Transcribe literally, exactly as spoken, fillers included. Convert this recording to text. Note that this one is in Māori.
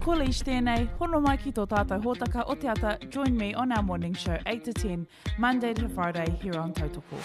Ko Leish tēnei, hono mai ki tō tātou hōtaka o te ata. Join me on our morning show eight to ten, Monday to Friday, here on Tautoko.